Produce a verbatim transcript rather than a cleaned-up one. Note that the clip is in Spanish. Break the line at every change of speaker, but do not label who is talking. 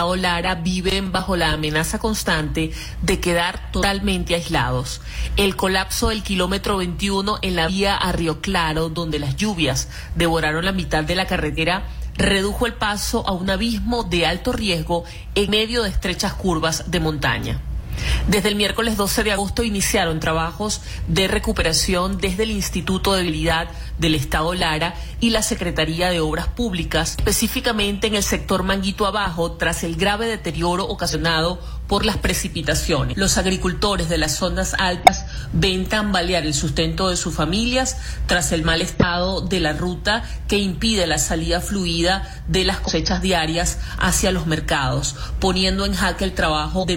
Lara viven bajo la amenaza constante de quedar totalmente aislados. El colapso del kilómetro veintiuno en la vía a Río Claro, donde las lluvias devoraron la mitad de la carretera, redujo el paso a un abismo de alto riesgo en medio de estrechas curvas de montaña. Desde el miércoles doce de agosto iniciaron trabajos de recuperación desde el Instituto de Vialidad del Estado Lara y la Secretaría de Obras Públicas, específicamente en el sector Manguito Abajo, tras el grave deterioro ocasionado por las precipitaciones. Los agricultores de las zonas altas ven tambalear el sustento de sus familias tras el mal estado de la ruta que impide la salida fluida de las cosechas diarias hacia los mercados, poniendo en jaque el trabajo de